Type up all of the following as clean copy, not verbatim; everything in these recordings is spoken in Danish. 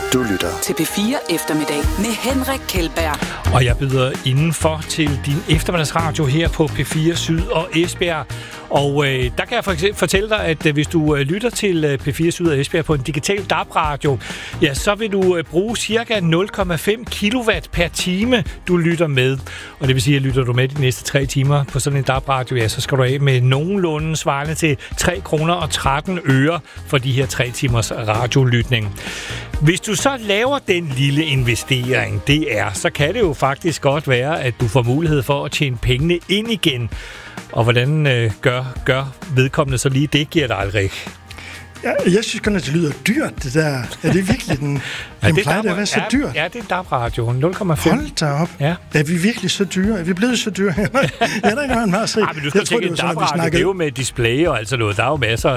Du lytter til P4 Eftermiddag med Henrik Kjeldberg. Og jeg byder indenfor til din eftermiddagsradio her på P4 Syd og Esbjerg. Og der kan jeg fortælle dig, at hvis du lytter til P4 Syd og Esbjerg på en digital DAB-radio, ja, så vil du bruge cirka 0,5 kilowatt per time, du lytter med. Og det vil sige, at lytter du med de næste 3 timer på sådan en DAB-radio, ja, så skal du af med nogenlunde svarende til 3 kroner og 13 øre for de her 3 timers radiolytning. Hvis du så laver den lille investering, så kan det jo faktisk godt være, at du får mulighed for at tjene pengene ind igen. Og hvordan gør vedkommende så lige det, giver dig aldrig? Ja, jeg synes kun, at det lyder dyrt, det der. Er det virkelig den plejer det at være så dyrt? Ja, det er DAB-radio. 0,5. Hold da op. Ja. Er vi virkelig så dyre? Er vi blevet så dyre? Ja, der er ikke meget at se. Men du skal tænke, en DAB-radio, det er jo med display og alt sådan noget. Der er jo masser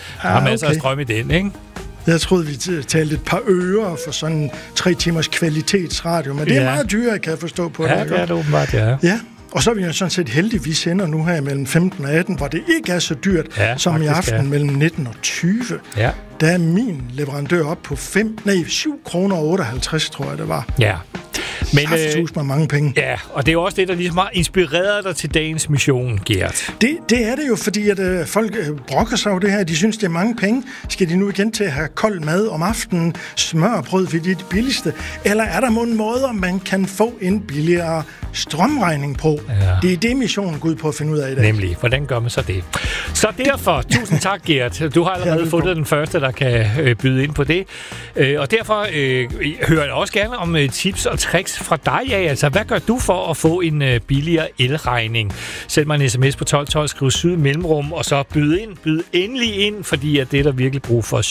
af strøm i den, ikke? Jeg troede, vi talte et par øre for sådan 3 timers kvalitetsradio, men det er meget dyre, kan jeg forstå på det. Ja, det er det åbenbart, ja. Ja. Og så er vi jo sådan set heldige, vi sender nu her mellem 15 og 18, hvor det ikke er så dyrt, som i aften mellem 19 og 20. Ja. Der er min leverandør op på 7 kroner og 58, tror jeg det var. Ja. Men med mange penge. Ja, og det er jo også det, der ligesom har inspireret dig til dagens mission, Gert. Det er det jo, fordi at folk brokker sig over det her. De synes, det er mange penge. Skal de nu igen til at have kold mad om aftenen, smørbrød, fordi det er det billigste? Eller er der nogle måder, man kan få en billigere strømregning på? Ja. Det er det, missionen går ud på at finde ud af i dag. Nemlig, hvordan gør man så det? Så derfor, tusind tak, Gert. Du har allerede fundet den første, der kan byde ind på det. Og derfor hører jeg også gerne om tips og tricks fra dig, ja. Altså, hvad gør du for at få en billigere elregning? Send mig en sms på 1212, skriv syd mellemrum, og så byd endelig ind, fordi at det er der virkelig brug for.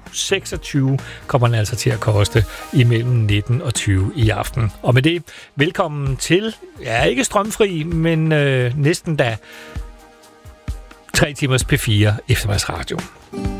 7,26 kommer den altså til at koste imellem 19 og 20 i aften. Og med det, velkommen til, ikke strømfri, men næsten da 3 timers P4 eftermiddagsradio.